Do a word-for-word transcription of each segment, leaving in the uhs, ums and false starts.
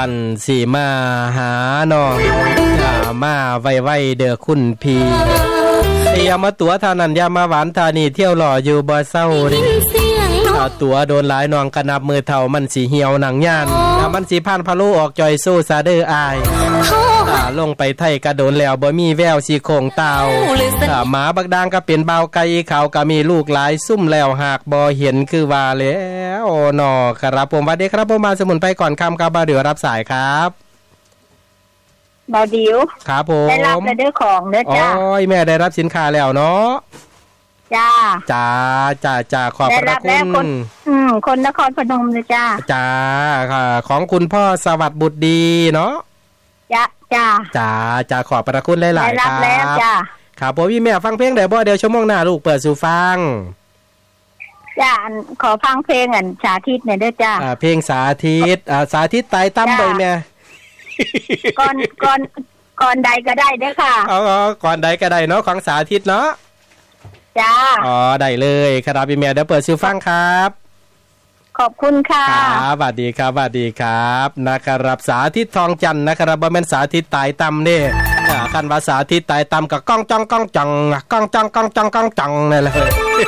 นสีมาหาน้องอย่ามาไวๆเด้อคุณพี่อย่ามาตัวเท่านั้นอย่ามาหวานทานี่เที่ยวหล่ออยู่บ่เศร้าดิเอาตัวโดนหลายน้องกระนับมือเท่ามันสิเหี่ยวหนังย่านมันสิผ่านพะโลออกจอยสู้ซาเด้ออายลงไปไทยกระโดนแล้วบ่มีแววสิโคงเต่าหมาบักดางก็เป็นเบาไก่เขาก็มีลูกหลายซุ่มแล้วหากบ่เห็นคือว่าแล้วนอครับผมสวัสดีครับผมมาสมุนไพรก่อนคำครับบ่าวเดี๋ยวรับสายครับบ่าวดิวครับผมได้รับแล้วเด้อของเด้อจ้าโอ้ยแม่ได้รับสินค้าแล้วเนาะจ้าจ้าจ้าจ้าขอบพระคุณอืมคนนครพนมเลยจ้าจ้าค่ะของคุณพ่อสวัสดิ์บุตรดีเนาะจ้าจ้าจ้าจ้าขอบพระคุณหลายๆครับได้รับแล้วจ้าครับผมพี่แม่ฟังเพลงได้บ่เดี๋ยวชั่วโมงหน้าลูกเปิดสู่ฟังจ้าขอฟังเพลงอันสาธิตหน่อยเด้อจ้าอ่าเพลงสาธิตอ่าสาธิตไต่ตั้มเลยแม่ก่อนก่อนก่อนใดก็ได้เด้อค่ะอ๋อก่อนใดก็ได้เนาะของสาธิตเนาะจ้าอ๋อได้เลยครับพี่แม่เดี๋ยวเปิดสู่ฟังครับขอบคุณค่ะครับสวัสดีครับสวัสดีครับนะครับสาธิตทองจันทร์นะครับบ่แม่นสาธิตไต่ตั้มนี่คันว่าสาธิตไต่ตั้มก็ก้องจ้องก้องจังก้องจ้องก้องจ้องก้องจังนี่แหละ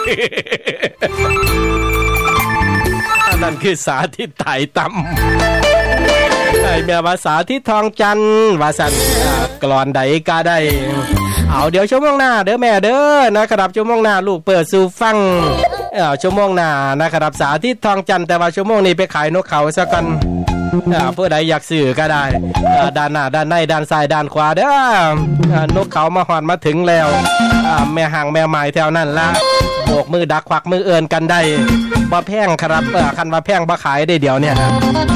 นั่นคือสาธิตไต่ตั้มไอ้แม่ว่าสาธิตทองจันทร์ว่าสั่นกลอนใดก็ได้เอาเดี๋ยวชั่วโมงหน้าเด้อแม่เด้อนะครับชั่วโมงหน้าลูกเปิดสู่ฟังเอ่อชั่วโมงหน้านะครับสาธิตทองจันทร์แต่ว่าชั่วโมงนี้ไปขายนกเขาซะกันอ่าผู้ใดอยากซื้อก็ได้อ่าด้านหน้าด้านในด้านซ้ายด้านขวาเด้ออ่านกเขามาฮอดมาถึงแล้วอ่าแม่ห่างแม่หมายแถวนั้นละโบกมือดักควักมือเอิ้นกันได้บ่แพงครับเอ่อคันว่าแพงบ่ขายได้เดี๋ยวเนี่ยนะ